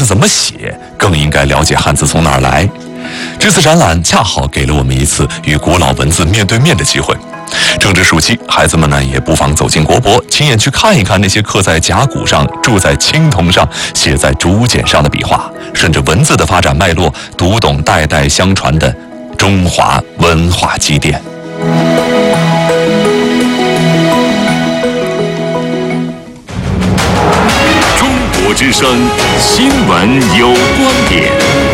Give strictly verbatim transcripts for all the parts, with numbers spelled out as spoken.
字怎么写，更应该了解汉字从哪儿来。这次展览恰好给了我们一次与古老文字面对面的机会。正值暑期，孩子们呢也不妨走进国博，亲眼去看一看那些刻在甲骨上、铸在青铜上、写在竹简上的笔画，顺着文字的发展脉络，读懂代代相传的中华文化积淀。 中国之声新闻有观点。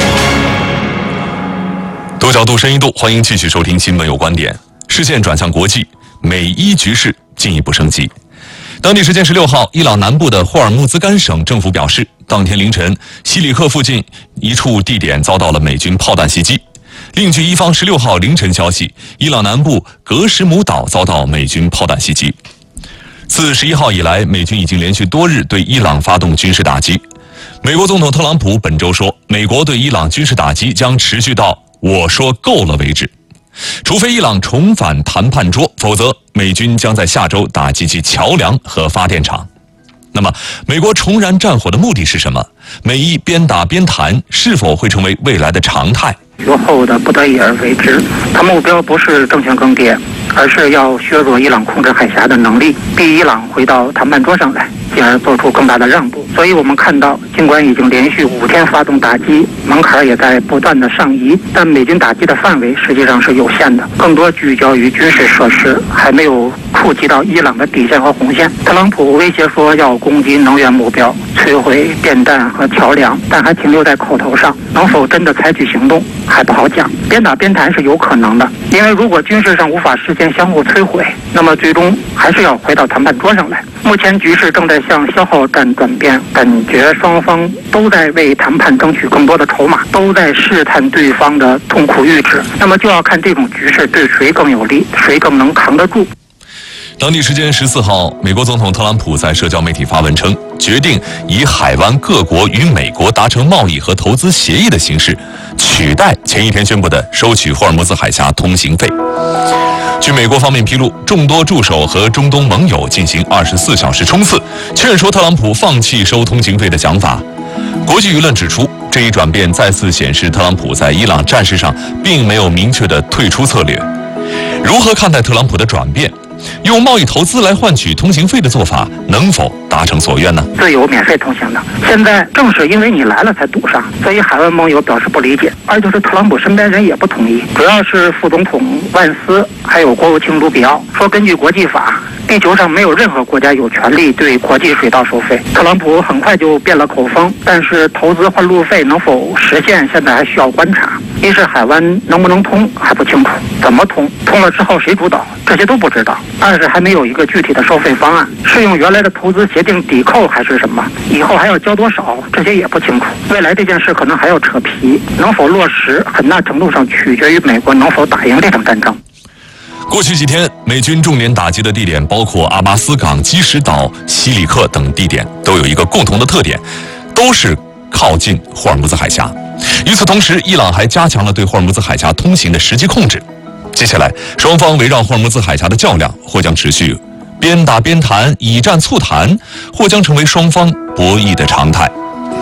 多角度、深一度，欢迎继续收听新闻有观点。视线转向国际，美伊局势进一步升级。当地时间十六号，伊朗南部的霍尔木兹干省政府表示，当天凌晨，西里克附近一处地点遭到了美军炮弹袭击。另据伊方十六号凌晨消息，伊朗南部格什姆岛遭到美军炮弹袭击。自十一号以来，美军已经连续多日对伊朗发动军事打击。美国总统特朗普本周说，美国对伊朗军事打击将持续到我说够了为止。除非伊朗重返谈判桌，否则美军将在下周打击其桥梁和发电厂。那么，美国重燃战火的目的是什么？美伊边打边谈是否会成为未来的常态？ 落后的不得已而为之，它目标不是政权更迭，而是要削弱伊朗控制海峡的能力，逼伊朗回到谈判桌上来，进而做出更大的让步。所以我们看到，尽管已经连续五天发动打击，门槛也在不断的上移，但美军打击的范围实际上是有限的，更多聚焦于军事设施，还没有触及到伊朗的底线和红线。特朗普威胁说要攻击能源目标，摧毁电站和桥梁，但还停留在口头上，能否真的采取行动还不好讲。边打边谈是有可能的，因为如果军事上无法实现相互摧毁，那么最终还是要回到谈判桌上来。目前局势正在向消耗战转变，感觉双方都在为谈判争取更多的筹码，都在试探对方的痛苦阈值。那么就要看这种局势对谁更有利，谁更能扛得住。 当地时间十四号，美国总统特朗普在社交媒体发文称，决定以海湾各国与美国达成贸易和投资协议的形式，取代前一天宣布的收取霍尔木兹海峡通行费。据美国方面披露，众多助手和中东盟友进行二十四小时冲刺，劝说特朗普放弃收通行费的想法。国际舆论指出，这一转变再次显示特朗普在伊朗战事上并没有明确的退出策略。如何看待特朗普的转变？用贸易投资来换取通行费的做法能否达成所愿呢？ 自由免费通行的，现在正是因为你来了才堵上，所以海外盟友表示不理解。二就是特朗普身边人也不同意，主要是副总统万斯还有国务卿卢比奥说，根据国际法，地球上没有任何国家有权利对国际水道收费。特朗普很快就变了口风，但是投资换路费能否实现，现在还需要观察。一是海湾能不能通还不清楚，怎么通，通了之后谁主导，这些都不知道。二是还没有一个具体的收费方案，是用原来的投资协定抵扣还是什么，以后还要交多少，这些也不清楚。未来这件事可能还要扯皮，能否落实很大程度上取决于美国能否打赢这场战争。 过去几天，美军重点打击的地点包括阿巴斯港、基什岛、西里克等地点，都有一个共同的特点，都是靠近霍尔木兹海峡。与此同时，伊朗还加强了对霍尔木兹海峡通行的实际控制。接下来，双方围绕霍尔木兹海峡的较量或将持续，边打边谈，以战促谈，或将成为双方博弈的常态。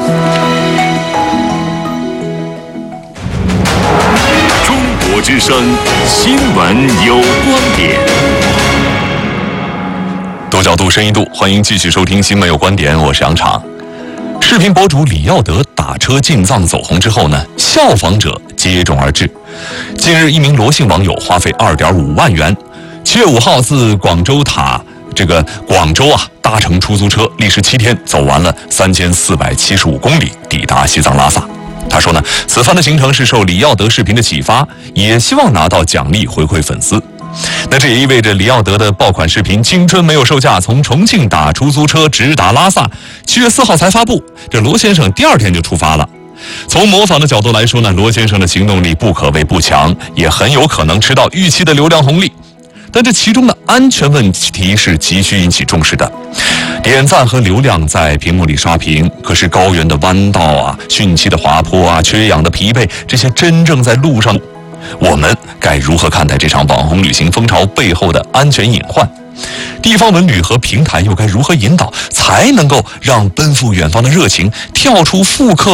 中国之声新闻有观点。 多角度、深一度，欢迎继续收听新闻有观点，我是杨昶。视频博主李耀德打车进藏走红之后呢，效仿者接踵而至。近日，一名罗姓网友花费二点五万元，七月五号自广州塔这个广州啊搭乘出租车，历时七天走完了三千四百七十五公里，抵达西藏拉萨。他说呢，此番的行程是受李耀德视频的启发，也希望拿到奖励回馈粉丝。那这也意味着李耀德的爆款视频《青春没有售价》从重庆打出租车直达拉萨，七月四号才发布，这罗先生第二天就出发了。从模仿的角度来说呢，罗先生的行动力不可谓不强，也很有可能吃到预期的流量红利。但这其中的安全问题是急需引起重视的。点赞和流量在屏幕里刷屏，可是高原的弯道啊、汛期的滑坡啊、缺氧的疲惫，这些真正在路上，我们该如何看待这场网红旅行风潮背后的安全隐患？地方文旅和平台又该如何引导，才能够让奔赴远方的热情跳出复刻